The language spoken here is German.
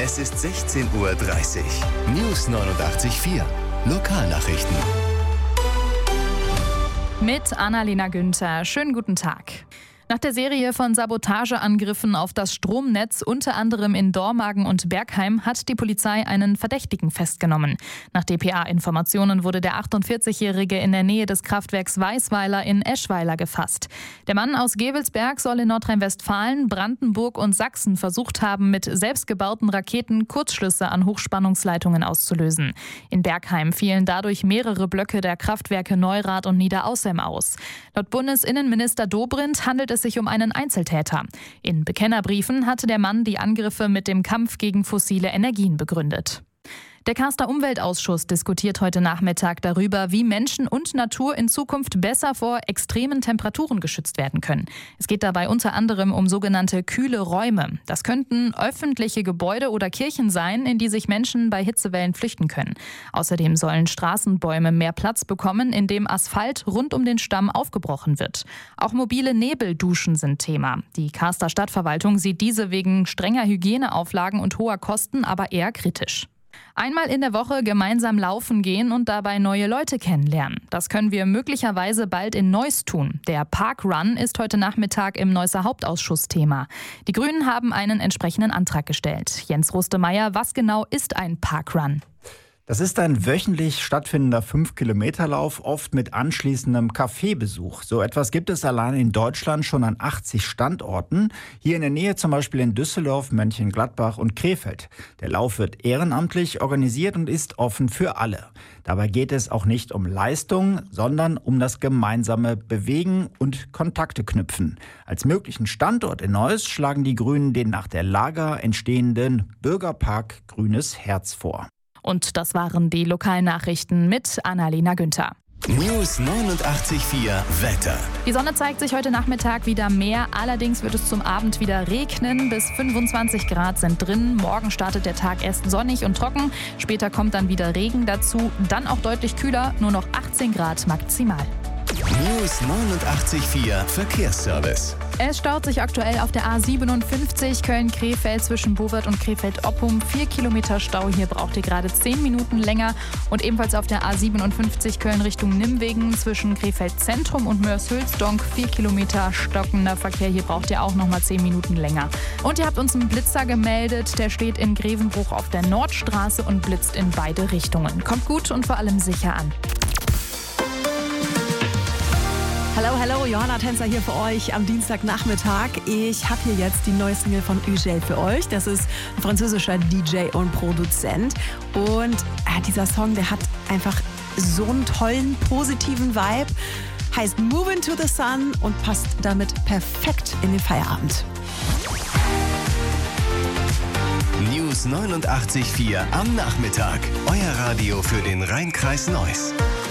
Es ist 16:30 Uhr. News 89.4. Lokalnachrichten. Mit Annalena Günther. Schönen guten Tag. Nach der Serie von Sabotageangriffen auf das Stromnetz, unter anderem in Dormagen und Bergheim, hat die Polizei einen Verdächtigen festgenommen. Nach dpa-Informationen wurde der 48-Jährige in der Nähe des Kraftwerks Weißweiler in Eschweiler gefasst. Der Mann aus Gevelsberg soll in Nordrhein-Westfalen, Brandenburg und Sachsen versucht haben, mit selbstgebauten Raketen Kurzschlüsse an Hochspannungsleitungen auszulösen. In Bergheim fielen dadurch mehrere Blöcke der Kraftwerke Neurath und Niederaußem aus. Laut Bundesinnenminister Dobrindt handelt es sich um einen Einzeltäter. In Bekennerbriefen hatte der Mann die Angriffe mit dem Kampf gegen fossile Energien begründet. Der Kaster Umweltausschuss diskutiert heute Nachmittag darüber, wie Menschen und Natur in Zukunft besser vor extremen Temperaturen geschützt werden können. Es geht dabei unter anderem um sogenannte kühle Räume. Das könnten öffentliche Gebäude oder Kirchen sein, in die sich Menschen bei Hitzewellen flüchten können. Außerdem sollen Straßenbäume mehr Platz bekommen, indem Asphalt rund um den Stamm aufgebrochen wird. Auch mobile Nebelduschen sind Thema. Die Kaster Stadtverwaltung sieht diese wegen strenger Hygieneauflagen und hoher Kosten aber eher kritisch. Einmal in der Woche gemeinsam laufen gehen und dabei neue Leute kennenlernen. Das können wir möglicherweise bald in Neuss tun. Der Parkrun ist heute Nachmittag im Neusser Hauptausschuss Thema. Die Grünen haben einen entsprechenden Antrag gestellt. Jens Rustemeyer, was genau ist ein Parkrun? Das ist ein wöchentlich stattfindender 5-Kilometer-Lauf, oft mit anschließendem Kaffeebesuch. So etwas gibt es allein in Deutschland schon an 80 Standorten. Hier in der Nähe zum Beispiel in Düsseldorf, Mönchengladbach und Krefeld. Der Lauf wird ehrenamtlich organisiert und ist offen für alle. Dabei geht es auch nicht um Leistung, sondern um das gemeinsame Bewegen und Kontakte knüpfen. Als möglichen Standort in Neuss schlagen die Grünen den nach der Lager entstehenden Bürgerpark Grünes Herz vor. Und das waren die Lokalnachrichten mit Annalena Günther. News 89.4 Wetter. Die Sonne zeigt sich heute Nachmittag wieder mehr. Allerdings wird es zum Abend wieder regnen. Bis 25 Grad sind drin. Morgen startet der Tag erst sonnig und trocken. Später kommt dann wieder Regen dazu. Dann auch deutlich kühler, nur noch 18 Grad maximal. News 89.4 Verkehrsservice. Es staut sich aktuell auf der A57 Köln-Krefeld zwischen Bowert und Krefeld-Oppum. 4 Kilometer Stau, hier braucht ihr gerade 10 Minuten länger. Und ebenfalls auf der A57 Köln Richtung Nimwegen zwischen Krefeld-Zentrum und Moers-Hülsdonk. 4 Kilometer stockender Verkehr, hier braucht ihr auch nochmal 10 Minuten länger. Und ihr habt uns einen Blitzer gemeldet, der steht in Grevenbruch auf der Nordstraße und blitzt in beide Richtungen. Kommt gut und vor allem sicher an. Hallo, Johanna Tänzer hier für euch am Dienstagnachmittag. Ich habe hier jetzt die neue Single von Ugel für euch. Das ist ein französischer DJ und Produzent. Und dieser Song, der hat einfach so einen tollen, positiven Vibe. Heißt Moving to the Sun und passt damit perfekt in den Feierabend. News 89.4 am Nachmittag. Euer Radio für den Rhein-Kreis Neuss.